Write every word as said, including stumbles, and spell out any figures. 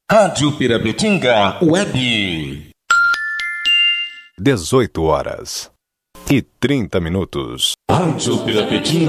Rádio Pirapetinga Web. dezoito horas e trinta minutos. Rádio Pirapetinga.